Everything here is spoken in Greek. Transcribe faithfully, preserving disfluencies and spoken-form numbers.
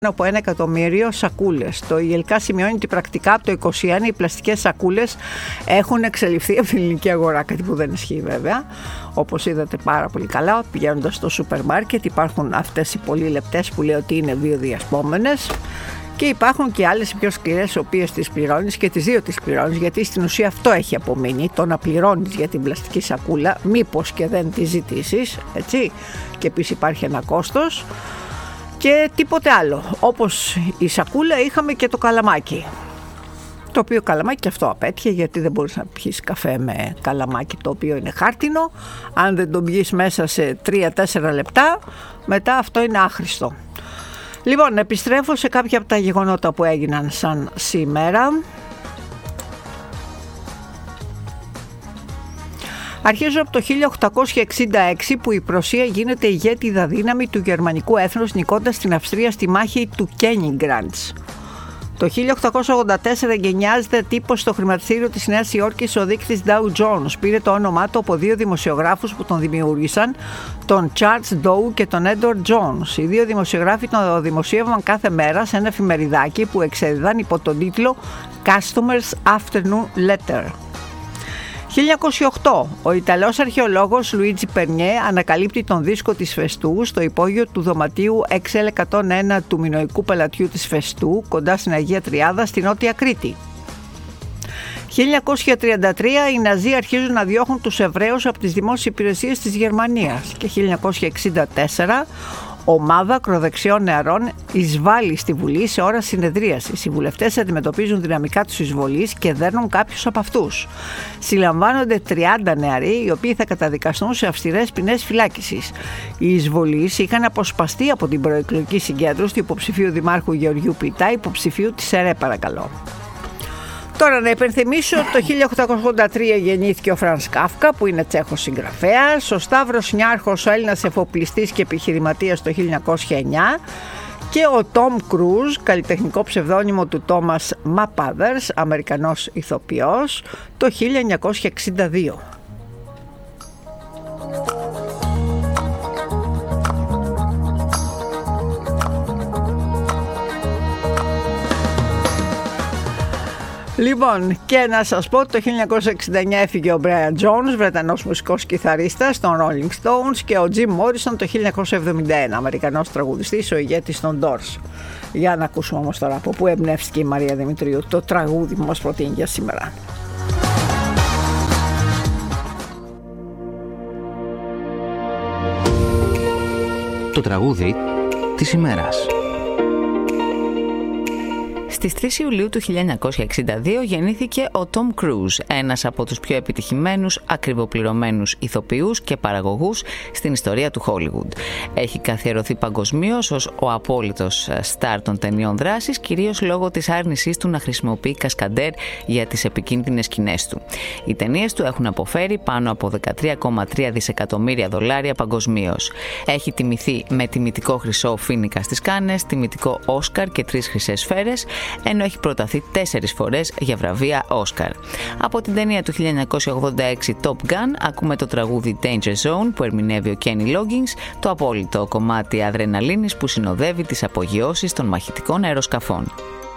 από ένα εκατομμύριο σακούλες. Το ΙΕΛΚΑ σημειώνει ότι πρακτικά από το είκοσι ένα οι πλαστικές σακούλες έχουν εξελιχθεί από την ελληνική αγορά, κάτι που δεν ισχύει βέβαια. Όπως είδατε πάρα πολύ καλά, πηγαίνοντας στο σούπερ μάρκετ υπάρχουν αυτές οι πολύ λεπτές που λέει ότι είναι βιοδιασπόμενες και υπάρχουν και άλλες πιο σκληρές, οι οποίες τις πληρώνεις και τις δύο τις πληρώνεις, γιατί στην ουσία αυτό έχει απομείνει, το να πληρώνεις για την πλαστική σακούλα, μήπως και δεν τη ζητήσεις, έτσι, και επίσης υπάρχει ένα κόστος. Και τίποτε άλλο. Όπως η σακούλα είχαμε και το καλαμάκι. Το οποίο καλαμάκι και αυτό απέτυχε, γιατί δεν μπορείς να πιεις καφέ με καλαμάκι το οποίο είναι χάρτινο. Αν δεν το πιεις μέσα σε τρία τέσσερα λεπτά, μετά αυτό είναι άχρηστο. Λοιπόν, επιστρέφω σε κάποια από τα γεγονότα που έγιναν σαν σήμερα. Αρχίζω από το χίλια οκτακόσια εξήντα έξι που η Πρωσία γίνεται ηγέτιδα δύναμη του γερμανικού έθνους, νικώντας την Αυστρία στη μάχη του Κένιγκραντς. Το χίλια οκτακόσια ογδόντα τέσσερα γενιάζεται τύπος στο χρηματιστήριο της Νέας Υόρκης ο δείκτης Dow Jones. Πήρε το όνομά του από δύο δημοσιογράφους που τον δημιούργησαν, τον Charles Dow και τον Edward Jones. Οι δύο δημοσιογράφοι τον δημοσίευαν κάθε μέρα σε ένα εφημεριδάκι που εξέδιδαν υπό τον τίτλο Customers Afternoon Letter. χίλια εννιακόσια οκτώ. Ο Ιταλός αρχαιολόγος Λουίτζι Περνιέ ανακαλύπτει τον δίσκο της Φεστού στο υπόγειο του δωματίου εξ ελ εκατόν ένα του μινωικού πελατιού της Φεστού, κοντά στην Αγία Τριάδα, στη Νότια Κρήτη. χίλια εννιακόσια τριάντα τρία. Οι Ναζί αρχίζουν να διώχνουν τους Εβραίους από τις δημόσιες υπηρεσίες της Γερμανίας. Και χίλια εννιακόσια εξήντα τέσσερα. Ομάδα ακροδεξιών νεαρών εισβάλλει στη Βουλή σε ώρα συνεδρίασης. Οι βουλευτές αντιμετωπίζουν δυναμικά τους εισβολείς και δέρνουν κάποιους από αυτούς. Συλλαμβάνονται τριάντα νεαροί, οι οποίοι θα καταδικαστούν σε αυστηρές ποινές φυλάκισης. Οι εισβολείς είχαν αποσπαστεί από την προεκλογική συγκέντρωση του υποψηφίου δημάρχου Γεωργιού Πιτά, υποψηφίου της ΕΡΕ, παρακαλώ. Τώρα να υπενθυμίσω ότι το χίλια οκτακόσια ογδόντα τρία γεννήθηκε ο Φρανς Κάφκα, που είναι Τσέχος συγγραφέας, ο Σταύρος Νιάρχος, ο Έλληνας εφοπλιστής και επιχειρηματίας, το χίλια εννιακόσια εννιά, και ο Τόμ Κρούζ, καλλιτεχνικό ψευδόνυμο του Τόμας Μαπάδερς, Αμερικανός ηθοποιός, το χίλια εννιακόσια εξήντα δύο. Λοιπόν, και να σας πω, το χίλια εννιακόσια εξήντα εννιά έφυγε ο Μπράιαν Τζόνς, Βρετανός μουσικός κιθαρίστας των Rolling Stones, και ο Τζιμ Μόρισον το χίλια εννιακόσια εβδομήντα ένα, Αμερικανός τραγουδιστής, ο ηγέτης των Doors. Για να ακούσουμε όμως τώρα από πού εμπνεύστηκε η Μαρία Δημητρίου το τραγούδι που μας προτείνει για σήμερα. Το τραγούδι της ημέρας. Στις τρεις Ιουλίου του χίλια εννιακόσια εξήντα δύο γεννήθηκε ο Τόμ Κρούζ, ένας από τους πιο επιτυχημένους, ακριβοπληρωμένους ηθοποιούς και παραγωγούς στην ιστορία του Hollywood. Έχει καθιερωθεί παγκοσμίως ως ο απόλυτος στάρ των ταινιών δράσης, κυρίως λόγω της άρνησής του να χρησιμοποιεί κασκαντέρ για τις επικίνδυνες σκηνές του. Οι ταινίες του έχουν αποφέρει πάνω από δεκατρία κόμμα τρία δισεκατομμύρια δολάρια παγκοσμίως. Έχει τιμηθεί με τιμητικό χρυσό φοίνικα στις Κάνες, τιμητικό Όσκαρ και τρεις χρυσές σφαίρες, ενώ έχει προταθεί τέσσερις φορές για βραβεία Όσκαρ. Από την ταινία του χίλια εννιακόσια ογδόντα έξι Top Gun ακούμε το τραγούδι Danger Zone που ερμηνεύει ο Kenny Loggins, το απόλυτο κομμάτι αδρεναλίνης που συνοδεύει τις απογειώσεις των μαχητικών αεροσκαφών.